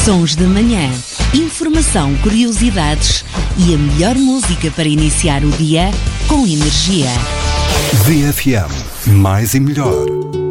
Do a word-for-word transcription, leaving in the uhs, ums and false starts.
Sons da Manhã. Informação, curiosidades e a melhor música para iniciar o dia com energia. V F M. Mais e melhor.